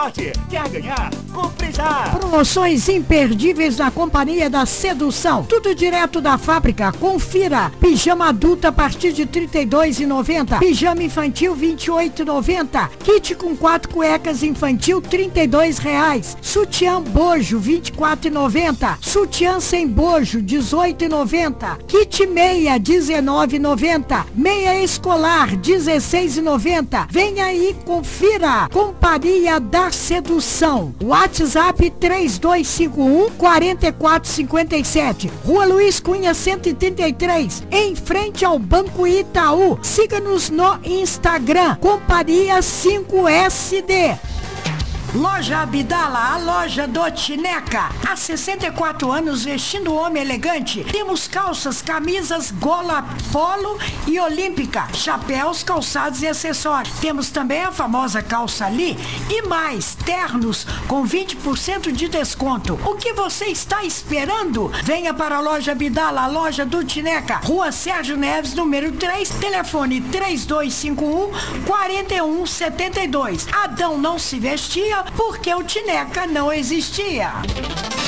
Quer ganhar? Compre já! Promoções imperdíveis na Companhia da Sedução. Tudo direto da fábrica. Confira. Pijama adulto a partir de R$ 32,90. Pijama infantil R$ 28,90. Kit com 4 cuecas infantil R$ 32,00. Sutiã bojo R$ 24,90. Sutiã sem bojo R$ 18,90. Kit meia R$ 19,90. Meia escolar R$ 16,90. Venha aí, confira. Companhia da Sedução. WhatsApp 3251-4457. Rua Luiz Cunha 133, em frente ao Banco Itaú. Siga-nos no Instagram, Companhia 5SD. Loja Abdala, a loja do Tineca. Há 64 anos vestindo homem elegante. Temos calças, camisas, gola, polo e olímpica, chapéus, calçados e acessórios. Temos também a famosa calça ali e mais, ternos com 20% de desconto. O que você está esperando? Venha para a loja Abdala, a loja do Tineca. Rua Sérgio Neves, número 3, telefone 3251-4172. Adão não se vestia porque o Tineca não existia.